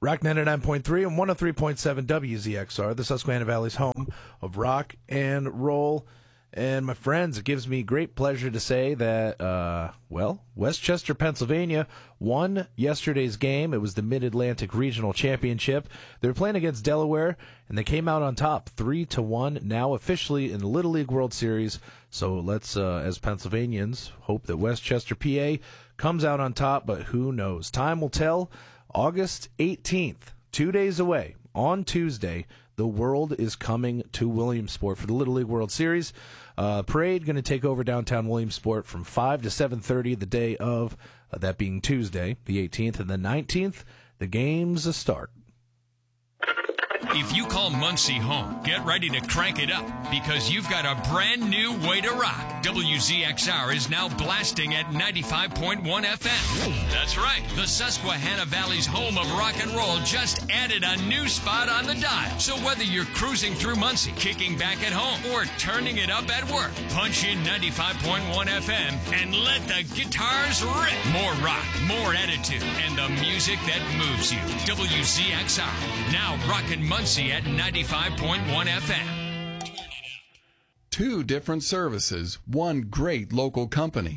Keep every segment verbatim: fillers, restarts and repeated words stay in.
Rock ninety-nine point three and one oh three point seven W Z X R, the Susquehanna Valley's home of rock and roll. And my friends, it gives me great pleasure to say that, uh, well, Westchester, Pennsylvania won yesterday's game. It was the Mid-Atlantic Regional Championship. They were playing against Delaware, and they came out on top, three to one. Now officially in the Little League World Series. So let's, uh, as Pennsylvanians, hope that Westchester, P A, comes out on top. But who knows? Time will tell. August eighteenth, two days away, on Tuesday, the world is coming to Williamsport for the Little League World Series. Uh, parade going to take over downtown Williamsport from five to seven thirty the day of, uh, that being Tuesday, the eighteenth, and the nineteenth, the games start. If you call Muncie home, get ready to crank it up because you've got a brand new way to rock. W Z X R is now blasting at ninety-five point one F M. That's right. The Susquehanna Valley's home of rock and roll just added a new spot on the dial. So whether you're cruising through Muncie, kicking back at home, or turning it up at work, punch in ninety-five point one F M and let the guitars rip. More rock, more attitude, and the music that moves you. W Z X R, now rockin' Muncie at ninety-five point one F M. Two different services, one great local company.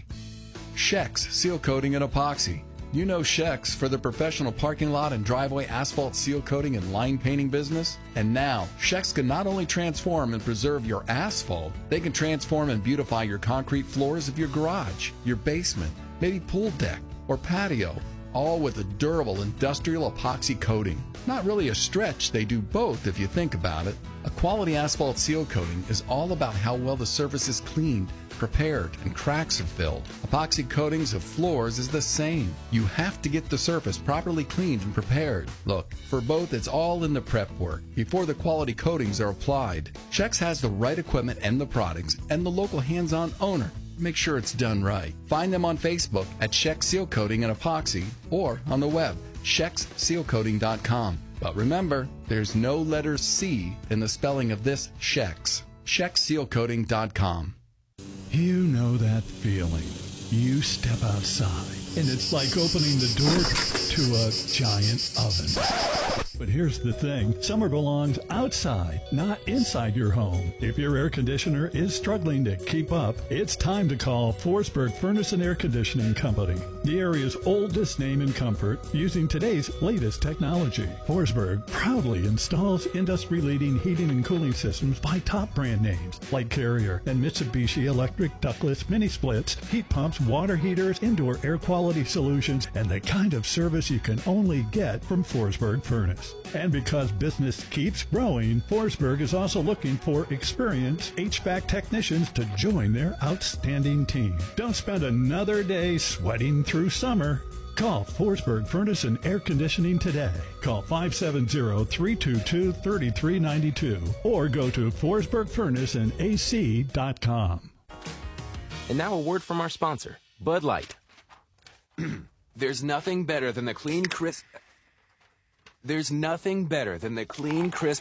Shex Seal Coating and Epoxy. You know Shex for the professional parking lot and driveway asphalt seal coating and line painting business. And now, Shex can not only transform and preserve your asphalt, they can transform and beautify your concrete floors of your garage, your basement, maybe pool deck or patio, all with a durable industrial epoxy coating. Not really a stretch, they do both if you think about it. A quality asphalt seal coating is all about how well the surface is cleaned, prepared, and cracks are filled. Epoxy coatings of floors is the same. You have to get the surface properly cleaned and prepared. Look, for both it's all in the prep work before the quality coatings are applied. Shex has the right equipment and the products and the local hands-on owner. Make sure it's done right. Find them on Facebook at Shex Seal Coating and Epoxy or on the web, shex seal coating dot com. But remember, there's no letter C in the spelling of this Shex. shex seal coating dot com. You know that feeling. You step outside, and it's like opening the door to a giant oven. But here's the thing. Summer belongs outside, not inside your home. If your air conditioner is struggling to keep up, it's time to call Forsberg Furnace and Air Conditioning Company, the area's oldest name in comfort, using today's latest technology. Forsberg proudly installs industry-leading heating and cooling systems by top brand names like Carrier and Mitsubishi Electric ductless mini splits, heat pumps, water heaters, indoor air quality solutions, and the kind of service you can only get from Forsberg Furnace. And because business keeps growing, Forsberg is also looking for experienced H V A C technicians to join their outstanding team. Don't spend another day sweating through summer. Call Forsberg Furnace and Air Conditioning today. Call five seven zero, three two two, three three nine two or go to forsberg furnace and a c dot com. And now a word from our sponsor, Bud Light. There's nothing better than the clean, crisp... There's nothing better than the clean, crisp...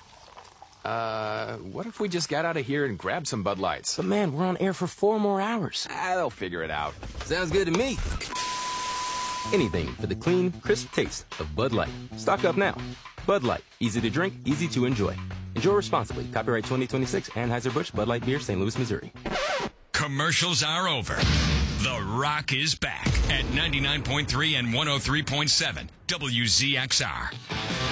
Uh, what if we just got out of here and grabbed some Bud Lights? But man, we're on air for four more hours. Ah, they'll figure it out. Sounds good to me. Anything for the clean, crisp taste of Bud Light. Stock up now. Bud Light. Easy to drink, easy to enjoy. Enjoy responsibly. Copyright twenty twenty-six, Anheuser-Busch, Bud Light Beer, Saint Louis, Missouri. Commercials are over. The Rock is back at ninety-nine point three and one oh three point seven W Z X R.